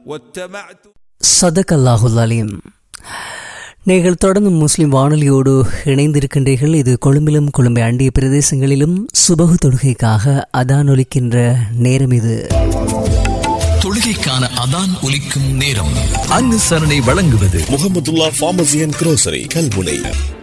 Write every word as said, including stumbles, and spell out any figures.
واتبعت சதகல்லாஹுல் அலீம். நீங்கள் தொடர்ந்து முஸ்லிம் வானொலியோடு இணைந்திருக்கின்றீர்கள். இது கொழும்பிலும் கொழும்பை அண்டிய பிரதேசங்களிலும் சுபகு தொழுகைக்காக அதான் ஒலிக்கின்ற நேரம். இது தொழுகைக்கான அதான் ஒலிக்கும் நேரம். அனுசரணை வழங்குவது Mahmudullah pharmacy and grocery Kalmunai.